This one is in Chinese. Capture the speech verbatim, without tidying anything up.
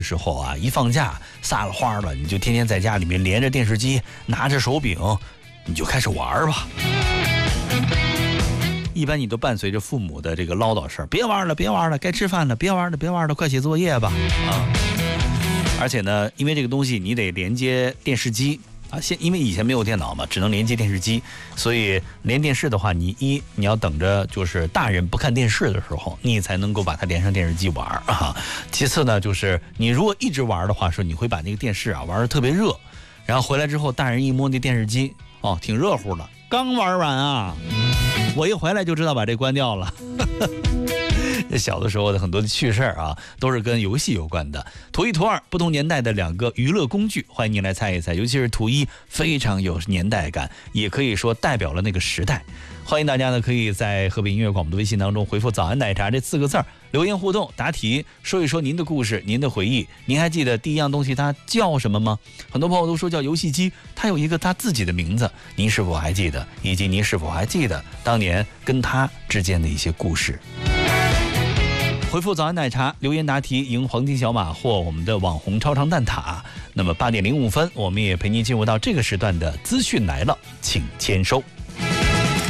时候啊，一放假撒了欢了，你就天天在家里面连着电视机，拿着手柄，你就开始玩吧。一般你都伴随着父母的这个唠叨声，别玩了，别玩了，该吃饭了，别玩了，别玩了，快写作业吧啊！而且呢，因为这个东西你得连接电视机啊，现因为以前没有电脑嘛，只能连接电视机，所以连电视的话，你一你要等着就是大人不看电视的时候，你才能够把它连上电视机玩啊。其次呢，就是你如果一直玩的话，说你会把那个电视啊玩得特别热，然后回来之后，大人一摸那电视机，哦，挺热乎的，刚玩完啊。我一回来就知道把这关掉了。小的时候的很多的趣事啊，都是跟游戏有关的。图一图二，不同年代的两个娱乐工具，欢迎您来猜一猜。尤其是图一，非常有年代感，也可以说代表了那个时代。欢迎大家呢，可以在河北音乐广播的微信当中回复"早安奶茶"这四个字儿，留言互动答题，说一说您的故事、您的回忆。您还记得第一样东西它叫什么吗？很多朋友都说叫游戏机，它有一个它自己的名字，您是否还记得？以及您是否还记得当年跟它之间的一些故事？回复"早安奶茶"留言答题，赢黄金小马或我们的网红超长蛋挞。那么八点零五分，我们也陪您进入到这个时段的资讯来了，请签收。